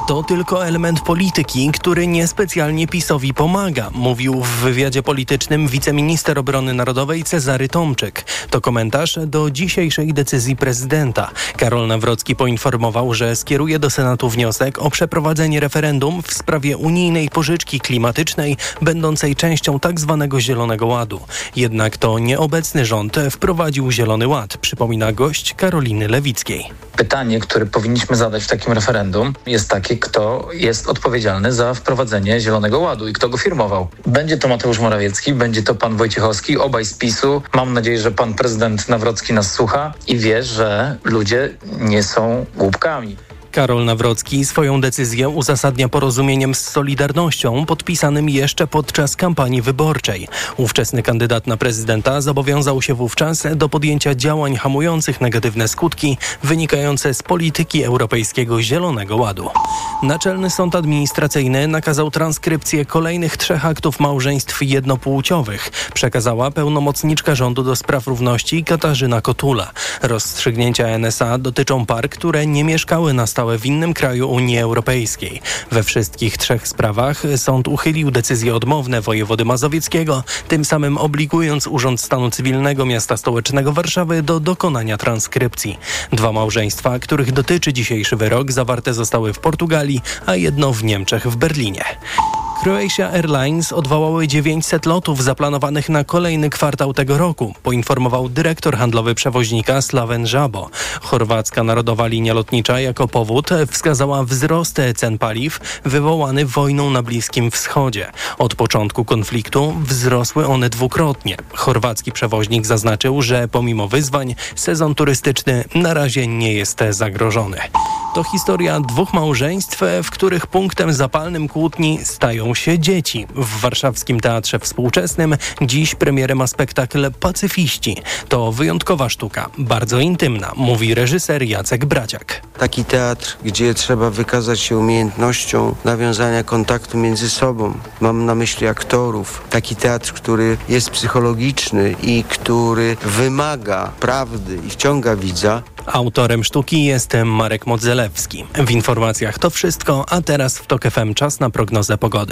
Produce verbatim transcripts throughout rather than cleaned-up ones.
To tylko element polityki, który niespecjalnie PiS-owi pomaga, mówił w wywiadzie politycznym wiceminister obrony narodowej Cezary Tomczyk. To komentarz do dzisiejszej decyzji prezydenta. Karol Nawrocki poinformował, że skieruje do Senatu wniosek o przeprowadzenie referendum w sprawie unijnej pożyczki klimatycznej, będącej częścią tzw. Zielonego Ładu. Jednak to nieobecny rząd wprowadził Zielony Ład, przypomina gość Karoliny Lewickiej. Pytanie, które powinniśmy zadać w takim referendum, jest takie, kto jest odpowiedzialny za wprowadzenie Zielonego Ładu i kto go firmował. Będzie to Mateusz Morawiecki, będzie to pan Wojciechowski, obaj z PiSu. Mam nadzieję, że pan prezydent Nawrocki nas słucha i wie, że ludzie nie są głupkami. Karol Nawrocki swoją decyzję uzasadnia porozumieniem z Solidarnością podpisanym jeszcze podczas kampanii wyborczej. Ówczesny kandydat na prezydenta zobowiązał się wówczas do podjęcia działań hamujących negatywne skutki wynikające z polityki Europejskiego Zielonego Ładu. Naczelny Sąd Administracyjny nakazał transkrypcję kolejnych trzech aktów małżeństw jednopłciowych, przekazała pełnomocniczka rządu do spraw równości Katarzyna Kotula. Rozstrzygnięcia N S A dotyczą par, które nie mieszkały na stałe w innym kraju Unii Europejskiej. We wszystkich trzech sprawach sąd uchylił decyzje odmowne wojewody mazowieckiego, tym samym obligując Urząd Stanu Cywilnego Miasta Stołecznego Warszawy do dokonania transkrypcji. Dwa małżeństwa, których dotyczy dzisiejszy wyrok, zawarte zostały w Portugalii, a jedno w Niemczech w Berlinie. Croatia Airlines odwołały dziewięćset lotów zaplanowanych na kolejny kwartał tego roku, poinformował dyrektor handlowy przewoźnika Slaven Żabo. Chorwacka Narodowa Linia Lotnicza jako powód wskazała wzrost cen paliw wywołany wojną na Bliskim Wschodzie. Od początku konfliktu wzrosły one dwukrotnie. Chorwacki przewoźnik zaznaczył, że pomimo wyzwań sezon turystyczny na razie nie jest zagrożony. To historia dwóch małżeństw, w których punktem zapalnym kłótni stają się dzieci. W warszawskim Teatrze Współczesnym dziś premierę ma spektakl Pacyfiści. To wyjątkowa sztuka, bardzo intymna, mówi reżyser Jacek Braciak. Taki teatr, gdzie trzeba wykazać się umiejętnością nawiązania kontaktu między sobą. Mam na myśli aktorów. Taki teatr, który jest psychologiczny i który wymaga prawdy i wciąga widza. Autorem sztuki jest Marek Modzelewski. W informacjach to wszystko, a teraz w TOK F M czas na prognozę pogody.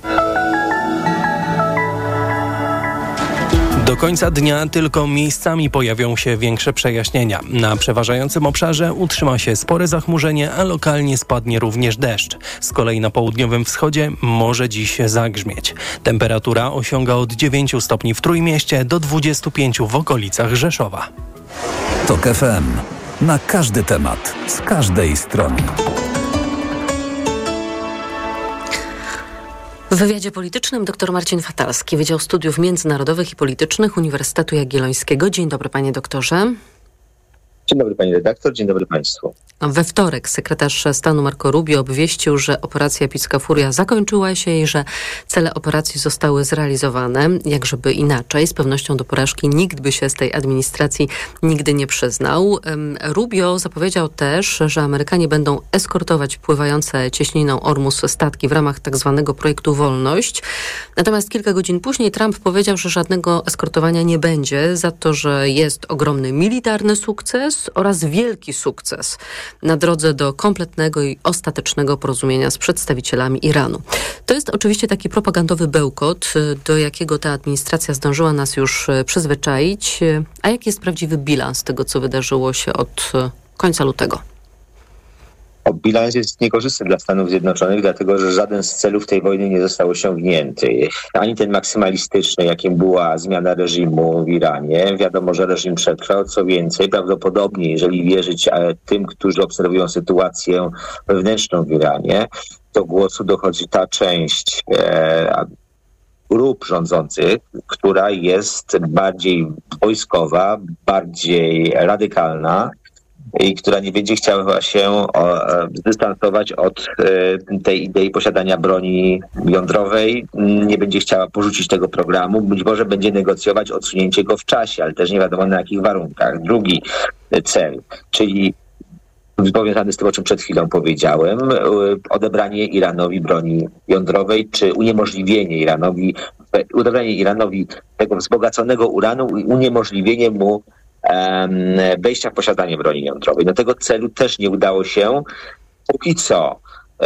Do końca dnia tylko miejscami pojawią się większe przejaśnienia. Na przeważającym obszarze utrzyma się spore zachmurzenie, a lokalnie spadnie również deszcz. Z kolei na południowym wschodzie może dziś zagrzmieć. Temperatura osiąga od dziewięciu stopni w Trójmieście do dwudziestu pięciu w okolicach Rzeszowa. TOK F M. Na każdy temat, z każdej strony. W wywiadzie politycznym dr Marcin Fatalski, Wydział Studiów Międzynarodowych i Politycznych Uniwersytetu Jagiellońskiego. Dzień dobry, panie doktorze. Dzień dobry pani redaktor, dzień dobry państwu. We wtorek sekretarz stanu Marco Rubio obwieścił, że operacja Epicka Furia zakończyła się i że cele operacji zostały zrealizowane. Jakżeby inaczej, z pewnością do porażki nikt by się z tej administracji nigdy nie przyznał. Rubio zapowiedział też, że Amerykanie będą eskortować pływające cieśniną Ormus statki w ramach tak zwanego projektu Wolność. Natomiast kilka godzin później Trump powiedział, że żadnego eskortowania nie będzie, za to, że jest ogromny militarny sukces oraz wielki sukces na drodze do kompletnego i ostatecznego porozumienia z przedstawicielami Iranu. To jest oczywiście taki propagandowy bełkot, do jakiego ta administracja zdążyła nas już przyzwyczaić. A jaki jest prawdziwy bilans tego, co wydarzyło się od końca lutego? O, bilans jest niekorzystny dla Stanów Zjednoczonych, dlatego że żaden z celów tej wojny nie został osiągnięty. Ani ten maksymalistyczny, jakim była zmiana reżimu w Iranie. Wiadomo, że reżim przetrwał. Co więcej, prawdopodobnie, jeżeli wierzyć tym, którzy obserwują sytuację wewnętrzną w Iranie, do głosu dochodzi ta część e, grup rządzących, która jest bardziej wojskowa, bardziej radykalna, i która nie będzie chciała się zdystansować od tej idei posiadania broni jądrowej, nie będzie chciała porzucić tego programu, być może będzie negocjować odsunięcie go w czasie, ale też nie wiadomo na jakich warunkach. Drugi cel, czyli powiązany z tym, o czym przed chwilą powiedziałem, odebranie Iranowi broni jądrowej, czy uniemożliwienie Iranowi, odebranie Iranowi tego wzbogaconego uranu i uniemożliwienie mu wejścia w posiadanie broni jądrowej. Do tego celu też nie udało się póki co